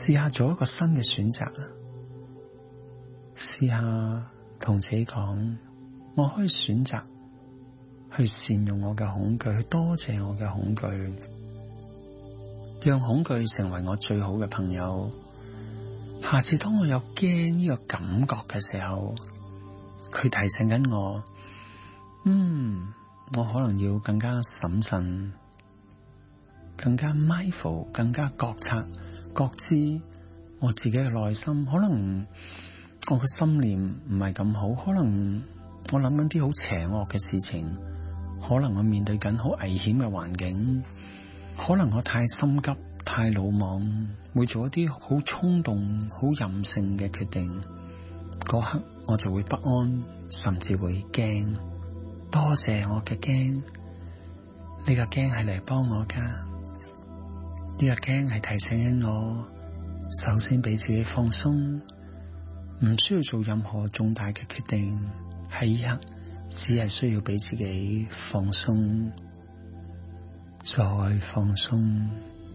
試下做一個新嘅選擇，試下同自己講，我可以選擇去善用我嘅恐懼，去多謝我嘅恐懼，讓恐懼成為我最好嘅朋友。下次當我有驚呢個感覺嘅時候，佢提醒緊我，我可能要更加審慎，更加 mindful， 更加覺察覺知我自己嘅內心。可能我嘅心念唔係咁好，可能我諗緊啲好邪惡嘅事情，可能我面對緊好危險嘅環境，可能我太心急太魯莽，會做一啲好衝動好任性嘅決定。嗰刻我就會不安，甚至會驚。多謝我嘅驚，呢個驚係嚟幫我噶，呢個驚係提醒緊我，首先俾自己放鬆，唔需要做任何重大嘅決定，喺呢刻只係需要俾自己放鬆，再放鬆。